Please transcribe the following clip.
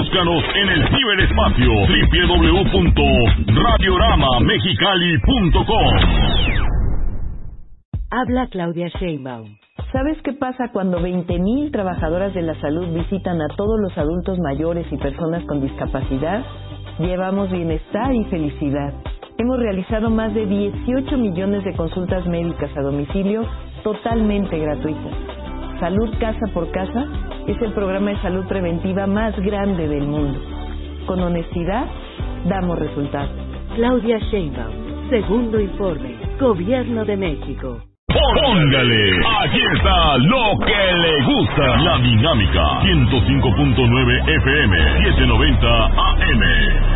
Búscanos en el ciberespacio www.radioramamexicali.com. Habla Claudia Sheinbaum. ¿Sabes qué pasa cuando 20,000 trabajadoras de la salud visitan a todos los adultos mayores y personas con discapacidad? Llevamos bienestar y felicidad. Hemos realizado más de 18 millones de consultas médicas a domicilio totalmente gratuitas. Salud Casa por Casa es el programa de salud preventiva más grande del mundo. Con honestidad, damos resultados. Claudia Sheinbaum, segundo informe, Gobierno de México. Póngale, aquí está lo que le gusta. La Dinámica 105.9 FM, 790 AM.